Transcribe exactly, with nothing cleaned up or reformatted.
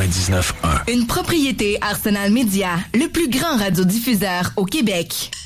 quatre-vingt-dix-neuf un. Une propriété Arsenal Média, le plus grand radiodiffuseur au Québec.